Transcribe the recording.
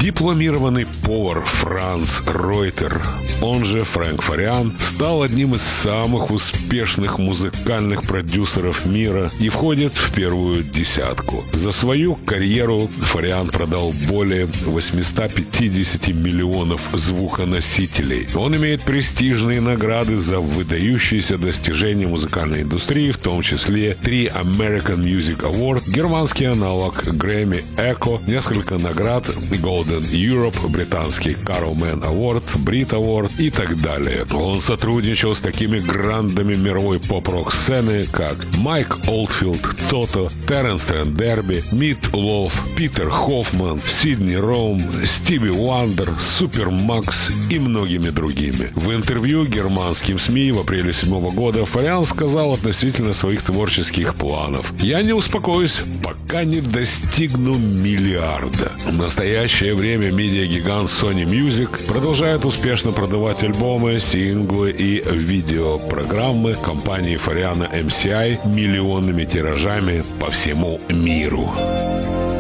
Дипломированный повар Франц Ройтер, он же Фрэнк Фариан, стал одним из самых успешных музыкальных продюсеров мира и входит в первую десятку. За свою карьеру Фариан продал более 850 миллионов звуконосителей. Он имеет престижные награды за выдающиеся достижения музыкальной индустрии, в том числе 3 American Music Award, германский аналог Grammy Echo, несколько наград Golden Europe, британский Carlman Award, Brit Award и так далее. Он сотрудничал с такими грандами мировой поп-рок сцены, как Майк Олдфилд, Тото, Теренс Трент Дерби, Мит Лов, Питер Хоффман, Сидни Роум, Стиви Уандер, Супер Макс и многими другими. В интервью германским СМИ в апреле 2007 года Фариан сказал относительно своих творческих планов: «Я не успокоюсь, пока не достигну миллиарда». В настоящее время медиагигант Sony Music продолжает успешно продавать альбомы, синглы и видеопрограммы компании Фариана MCI миллионными тиражами по всему миру.